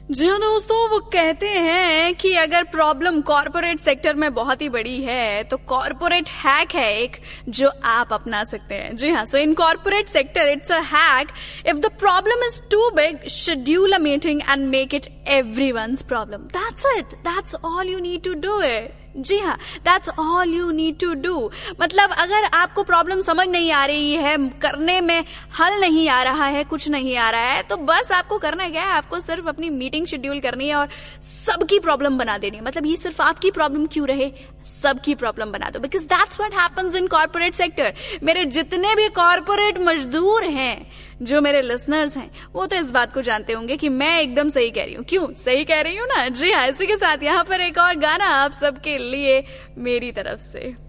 जी हाँ दोस्तों, वो कहते हैं कि अगर प्रॉब्लम कॉर्पोरेट सेक्टर में बहुत ही बड़ी है तो कॉर्पोरेट हैक है एक जो आप अपना सकते हैं। जी हाँ, सो in corporate sector it's a hack. If the problem is to big, schedule a meeting and make it everyone's problem. That's it, that's all you need to do it. जी हाँ, that's all you need to do. मतलब अगर आपको problem समझ नहीं आ रही है, करने में हल नहीं आ रहा है, कुछ नहीं आ रहा है, तो बस आपको करना क्या है, आपको सिर्फ अपनी मीटिंग शेड्यूल करनी है और सबकी प्रॉब्लम बना देनी है। मतलब ये सिर्फ आपकी प्रॉब्लम क्यों रहे, सबकी प्रॉब्लम बना दो, because that's what happens in corporate sector. मेरे जितने भी कॉर्पोरेट मजदूर हैं, जो मेरे लिसनर्स हैं, वो तो इस बात को जानते होंगे कि मैं एकदम सही कह रही हूँ। क्यों सही कह रही हूँ ना? जी हाँ, इसी के साथ यहाँ पर एक और गाना आप सबके लिए मेरी तरफ से।